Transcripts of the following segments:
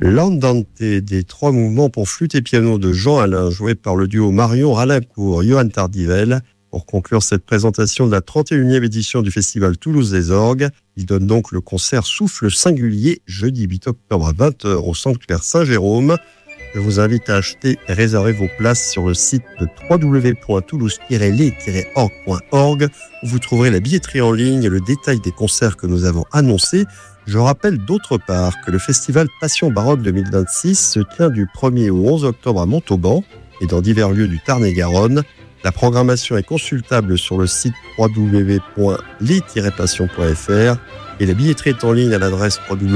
L'Andante des trois mouvements pour flûte et piano de Jean Alain, joué par le duo Marion Ralincourt, Johan Tardivel, pour conclure cette présentation de la 31e édition du Festival Toulouse des Orgues. Il donne donc le concert Souffle Singulier, jeudi 8 octobre à 20h au Sanctuaire Saint-Jérôme. Je vous invite à acheter et réserver vos places sur le site de www.toulouse-les-orgues.org où vous trouverez la billetterie en ligne et le détail des concerts que nous avons annoncés. Je rappelle d'autre part que le festival Passion Baroque 2026 se tient du 1er au 11 octobre à Montauban et dans divers lieux du Tarn-et-Garonne. La programmation est consultable sur le site www.les-passion.fr et la billetterie est en ligne à l'adresse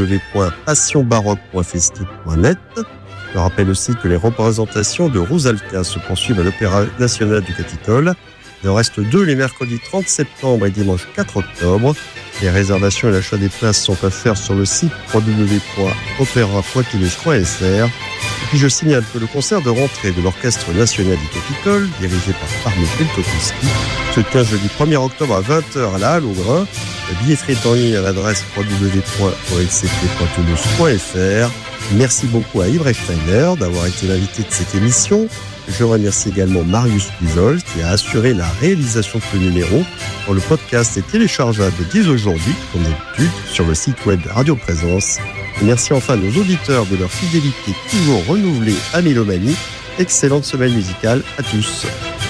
www.passionbaroque.festi.net. Je rappelle aussi que les représentations de Rusalka se poursuivent à l'Opéra National du Capitole. Il en reste 2 les mercredis 30 septembre et dimanche 4 octobre. Les réservations et l'achat des places sont à faire sur le site www.opera.toulouse.fr. Et puis je signale que le concert de rentrée de l'Orchestre National du Capitole, dirigé par Arnaud Peltopiski, se tient jeudi 1er octobre à 20h à la Halle au Grain. La billetterie est en ligne à l'adresse www.oxct.toulouse.fr. Merci beaucoup à Yves Steiner d'avoir été l'invité de cette émission. Je remercie également Marius Pujol qui a assuré la réalisation de ce numéro. Le podcast est téléchargeable dès aujourd'hui, comme d'habitude, sur le site web de Radio Présence. Et merci enfin à nos auditeurs de leur fidélité toujours renouvelée à Mélomanie. Excellente semaine musicale à tous.